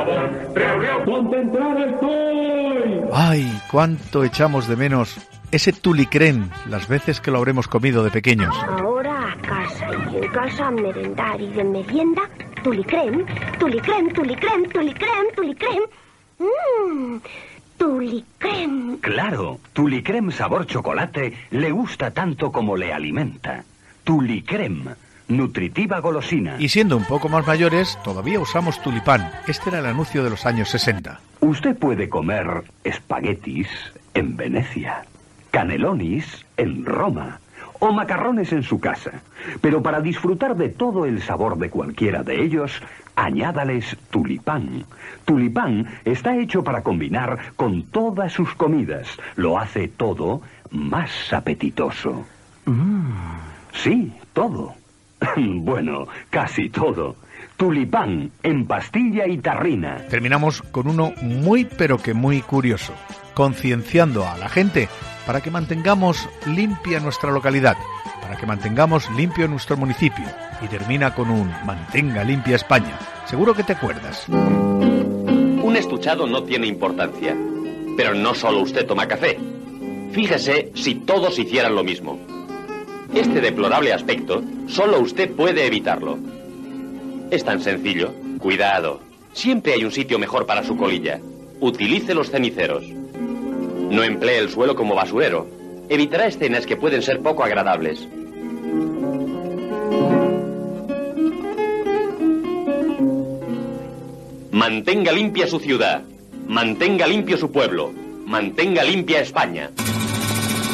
¡Concentrad estoy! ¡Ay, cuánto echamos de menos ese tulicrén las veces que lo habremos comido de pequeños! Ahora a casa y en casa a merendar y de merienda, tulicrén, tulicrén, tulicrén, tulicrén, tulicrén. Tulicrén. Claro, Tulicrem sabor chocolate le gusta tanto como le alimenta. Tulicrem, nutritiva golosina. Y siendo un poco más mayores, todavía usamos tulipán. Este era el anuncio de los años 60. Usted puede comer espaguetis en Venecia, canelonis en Roma o macarrones en su casa. Pero para disfrutar de todo el sabor de cualquiera de ellos, añádales tulipán. Tulipán está hecho para combinar con todas sus comidas. Lo hace todo más apetitoso. Sí, todo. Bueno, casi todo. Tulipán en pastilla y tarrina. Terminamos con uno muy pero que muy curioso. Concienciando a la gente para que mantengamos limpia nuestra localidad, para que mantengamos limpio nuestro municipio. Y termina con un mantenga limpia España. Seguro que te acuerdas. Un estuchado no tiene importancia, pero no solo usted toma café. Fíjese si todos hicieran lo mismo. Este deplorable aspecto, solo usted puede evitarlo. Es tan sencillo. Cuidado, siempre hay un sitio mejor para su colilla. Utilice los ceniceros. No emplee el suelo como basurero. Evitará escenas que pueden ser poco agradables. Mantenga limpia su ciudad. Mantenga limpio su pueblo. Mantenga limpia España.